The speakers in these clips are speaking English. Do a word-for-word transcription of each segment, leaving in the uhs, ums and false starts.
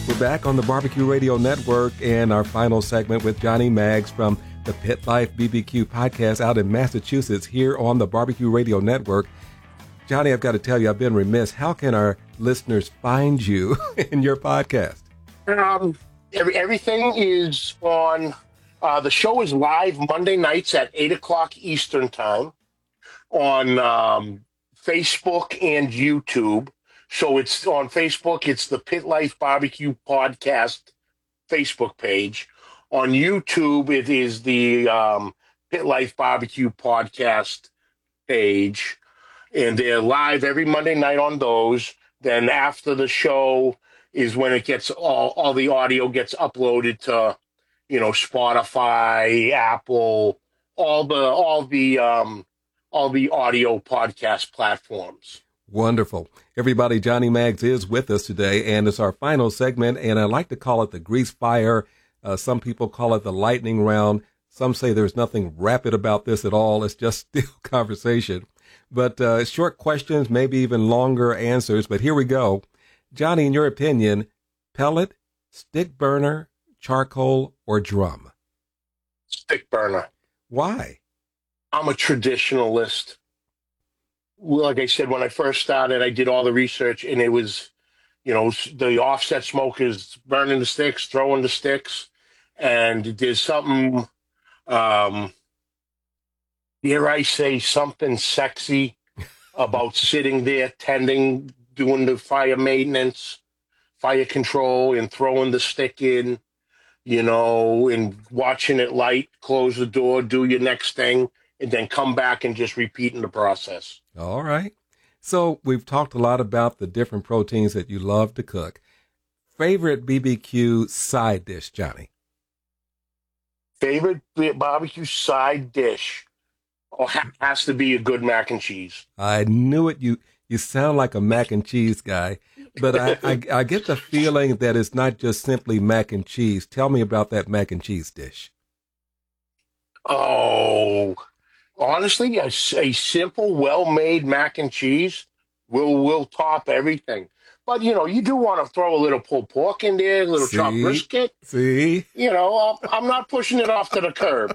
We're back on the Barbecue Radio Network and our final segment with Johnny Maggs from the Pit Life B B Q podcast out in Massachusetts here on the Barbecue Radio Network. Johnny, I've got to tell you, I've been remiss. How can our listeners find you in your podcast? Um, every, everything is on, uh, the show is live Monday nights at eight o'clock Eastern time on um, Facebook and YouTube. So it's on Facebook, it's the Pit Life Barbecue Podcast Facebook page. On YouTube, it is the um, Pit Life Barbecue Podcast page. And they're live every Monday night on those. Then after the show is when it gets all, all the audio gets uploaded to, you know, Spotify, Apple, all the all the um, all the audio podcast platforms. Wonderful. Everybody, Johnny Maggs is with us today, and it's our final segment, and I like to call it the grease fire. Uh, some people call it the lightning round. Some say there's nothing rapid about this at all. It's just still conversation. But uh, short questions, maybe even longer answers. But here we go. Johnny, in your opinion, pellet, stick burner, charcoal, or drum? Stick burner. Why? I'm a traditionalist. Like I said, when I first started, I did all the research, and it was, you know, the offset smokers burning the sticks, throwing the sticks, and there's something, um, dare I say, something sexy about sitting there, tending, doing the fire maintenance, fire control, and throwing the stick in, you know, and watching it light, close the door, do your next thing, and then come back and just repeating the process. All right. So we've talked a lot about the different proteins that you love to cook. Favorite B B Q side dish, Johnny? Favorite barbecue side dish? Oh, ha- has to be a good mac and cheese. I knew it. You you sound like a mac and cheese guy, but I, I, I get the feeling that it's not just simply mac and cheese. Tell me about that mac and cheese dish. Oh, honestly, a, a simple, well-made mac and cheese will will top everything. But, you know, you do want to throw a little pulled pork in there, a little See? chopped brisket. See? You know, I'm, I'm not pushing it off to the curb.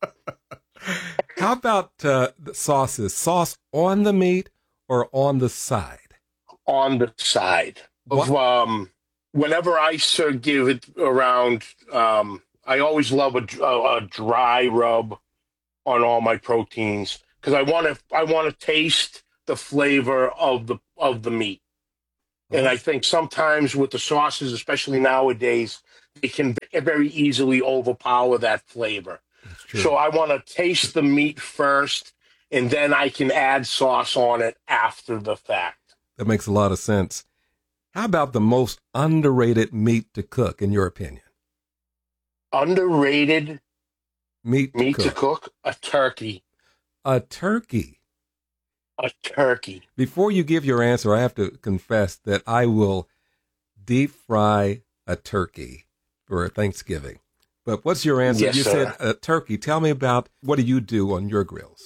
How about uh, the sauces? Sauce on the meat or on the side? On the side. Of, um, whenever I serve, give it around, um, I always love a, a, a dry rub on all my proteins because I want to I want to taste the flavor of the of the meat. And I think sometimes with the sauces, especially nowadays, they can very easily overpower that flavor. So I want to taste the meat first, and then I can add sauce on it after the fact. That makes a lot of sense. How about the most underrated meat to cook, in your opinion? Underrated meat to, meat cook. to cook? A turkey. A turkey? A turkey. Before you give your answer, I have to confess that I will deep fry a turkey for Thanksgiving. But what's your answer? Yes, you sir. said a turkey. Tell me about, what do you do on your grills?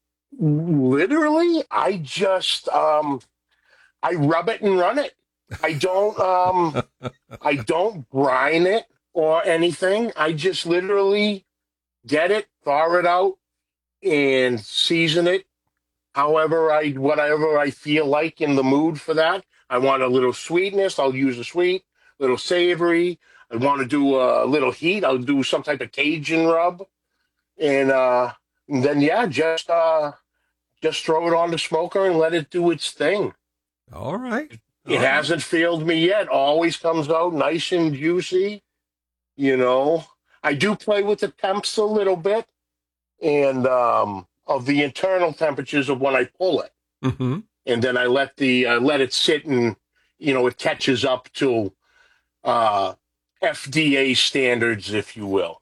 Literally, I just, um, I rub it and run it. I don't, um, I don't brine it or anything. I just literally get it, thaw it out, and season it however I, whatever I feel like in the mood for that. I want a little sweetness, I'll use a sweet, little savory. I want to do a little heat, I'll do some type of Cajun rub. And, uh, and then, yeah, just uh, just throw it on the smoker and let it do its thing. All right. All it right. hasn't failed me yet. Always comes out nice and juicy. You know, I do play with the temps a little bit and um, of the internal temperatures of when I pull it. Mm-hmm. And then I let the uh, let it sit and, you know, it catches up to uh, F D A standards, if you will.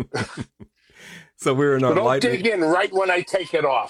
So we're in our but don't lightning. dig in right when I take it off.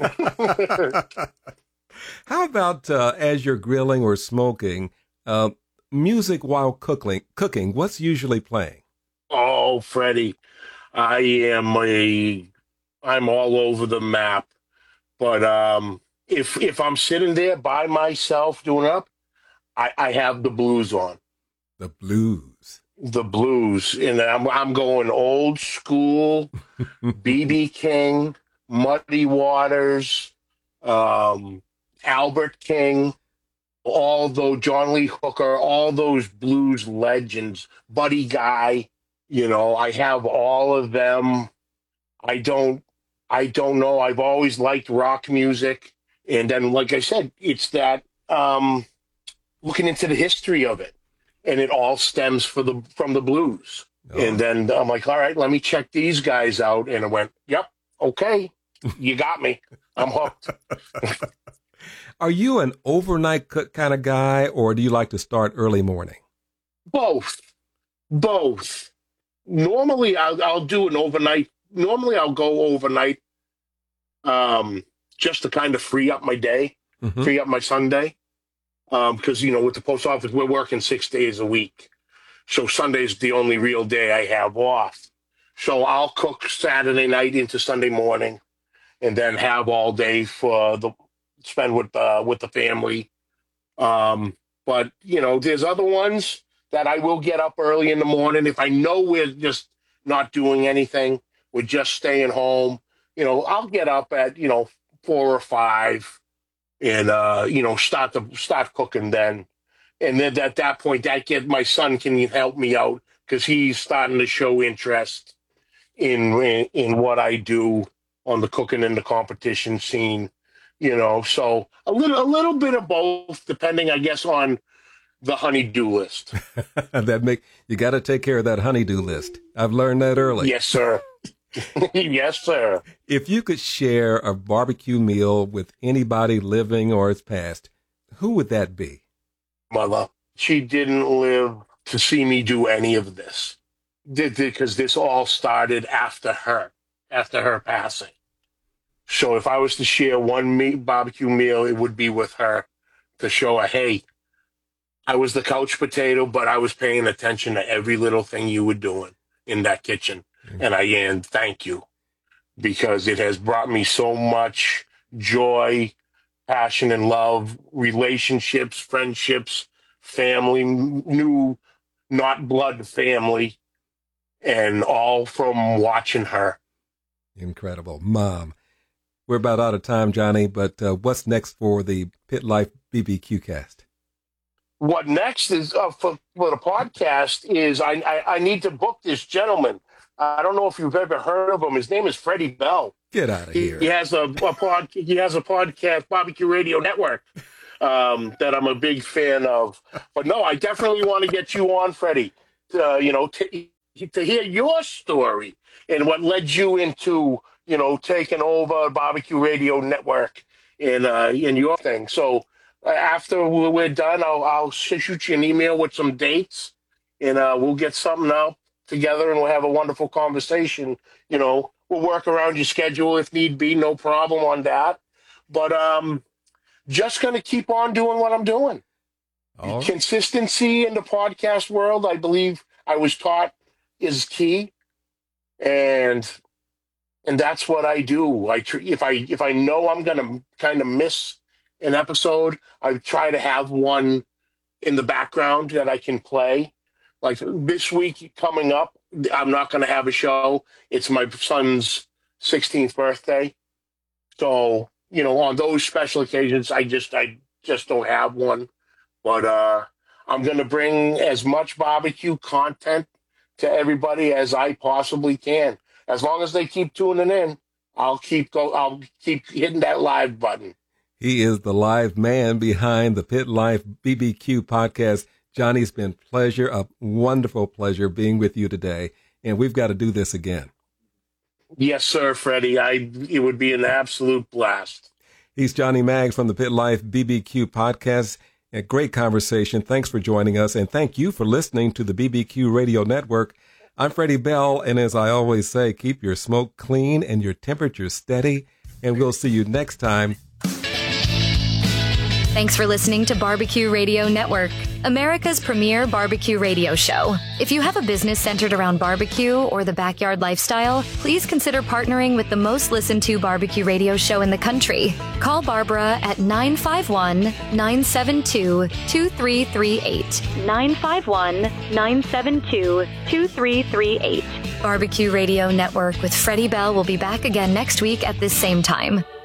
How about uh, as you're grilling or smoking, uh, music while cooking? Cooking, what's usually playing? Oh, Freddie, I am a, I'm all over the map. But um, if if I'm sitting there by myself doing up, I, I have the blues on. The blues. The blues. And I'm, I'm going old school, B B King, Muddy Waters, um, Albert King, all those, John Lee Hooker, all those blues legends, Buddy Guy. You know, I have all of them. I don't, I don't know. I've always liked rock music. And then, like I said, it's that um, looking into the history of it. And it all stems for the from the blues. Oh. And then I'm like, all right, let me check these guys out. And I went, yep, okay, you got me. I'm hooked. Are you an overnight cook kind of guy, or do you like to start early morning? Both. Both. Normally, I'll, I'll do an overnight. Normally, I'll go overnight um, just to kind of free up my day, mm-hmm. free up my Sunday. Because, um, you know, with the post office, we're working six days a week. So Sunday's the only real day I have off. So I'll cook Saturday night into Sunday morning and then have all day for the spend with uh, with the family. Um, but, you know, there's other ones that I will get up early in the morning. If I know we're just not doing anything, we're just staying home, you know, I'll get up at, you know, four or five. And, uh, you know, start to start cooking then. And then at that point, that get my son can help me out because he's starting to show interest in, in in what I do on the cooking and the competition scene, you know. So a little a little bit of both, depending, I guess, on the honey-do list. that make you got to take care of that honey-do list. I've learned that early. Yes, sir. Yes, sir. If you could share a barbecue meal with anybody living or is past, who would that be? Mother. She didn't live to see me do any of this because this all started after her, after her passing. So if I was to share one meat barbecue meal, it would be with her to show her, hey, I was the couch potato, but I was paying attention to every little thing you were doing in that kitchen. And I and thank you, because it has brought me so much joy, passion, and love, relationships, friendships, family, new, not blood family, and all from watching her. Incredible. Mom. We're about out of time, Johnny, but uh, what's next for the Pit Life B B Q cast? What next is uh, for, for the podcast is I, I I need to book this gentleman. I don't know if you've ever heard of him. His name is Freddie Bell. Get out of he, here. He has a, a pod. He has a podcast, Barbecue Radio Network, um, that I'm a big fan of. But no, I definitely want to get you on, Freddie. Uh, you know, to, to hear your story and what led you into, you know, taking over Barbecue Radio Network and uh, and your thing. So uh, after we're done, I'll I'll shoot you an email with some dates, and uh, we'll get something out together, and we'll have a wonderful conversation. You know, we'll work around your schedule if need be, no problem on that. But um, just going to keep on doing what I'm doing. All right. Consistency in the podcast world, I believe I was taught, is key, and and that's what I do. I tr- if I if I know I'm going to kind of miss an episode, I try to have one in the background that I can play. Like this week coming up, I'm not going to have a show. It's my son's sixteenth birthday. So, you know, on those special occasions, I just I just don't have one. But uh, I'm going to bring as much barbecue content to everybody as I possibly can. As long as they keep tuning in, I'll keep go. I'll keep hitting that live button. He is the live man behind the Pit Life B B Q podcast. Johnny, it's been pleasure, a wonderful pleasure being with you today, and we've got to do this again. Yes, sir, Freddie. I it would be an absolute blast. He's Johnny Maggs from the Pit Life B B Q podcast. A great conversation. Thanks for joining us, and thank you for listening to the B B Q Radio Network. I'm Freddie Bell, and as I always say, keep your smoke clean and your temperature steady, and we'll see you next time. Thanks for listening to Barbecue Radio Network. America's premier barbecue radio show. If you have a business centered around barbecue or the backyard lifestyle, please consider partnering with the most listened to barbecue radio show in the country. Call Barbara at nine five one, nine seven two, two three three eight. nine five one, nine seven two, two three three eight. Barbecue Radio Network with Freddie Bell will be back again next week at this same time.